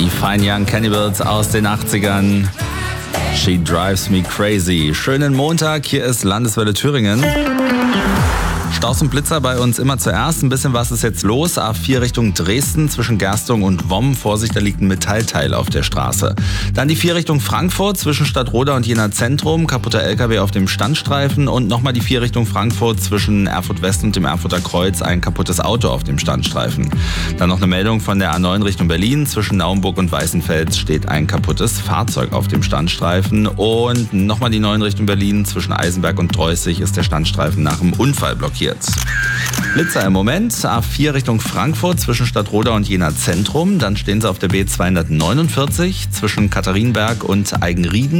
Die Fine Young Cannibals aus den 80ern. She Drives Me Crazy. Schönen Montag, hier ist Landeswelle Thüringen. Staus und Blitzer bei uns immer zuerst. Ein bisschen was ist jetzt los. A4 Richtung Dresden zwischen Gerstung und Womm. Vorsicht, da liegt ein Metallteil auf der Straße. Dann die 4 Richtung Frankfurt zwischen Stadtroda und Jena Zentrum. Kaputter LKW auf dem Standstreifen. Und nochmal die 4 Richtung Frankfurt zwischen Erfurt West und dem Erfurter Kreuz. Ein kaputtes Auto auf dem Standstreifen. Dann noch eine Meldung von der A9 Richtung Berlin. Zwischen Naumburg und Weißenfels steht ein kaputtes Fahrzeug auf dem Standstreifen. Und nochmal die 9 Richtung Berlin. Zwischen Eisenberg und Dreußig ist der Standstreifen nach einem Unfall blockiert. Blitzer im Moment, A4 Richtung Frankfurt zwischen Stadtroda und Jena Zentrum. Dann stehen sie auf der B249 zwischen Katharinenberg und Eigenrieden.